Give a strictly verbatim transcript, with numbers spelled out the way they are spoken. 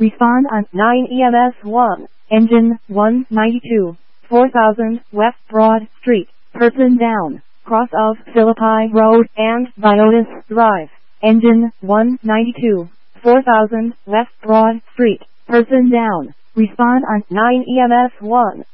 Respond on nine E M S one. Engine one ninety-two. four thousand West Broad Street. Person down. Cross of Philippi Road and Viotis Drive. Engine one ninety-two. four thousand West Broad Street. Person down. Respond on nine E M S one.